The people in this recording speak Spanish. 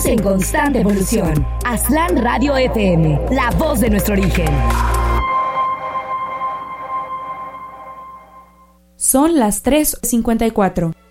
Estamos en constante evolución. Aztlán Radio FM, la voz de nuestro origen. Son las 3:54.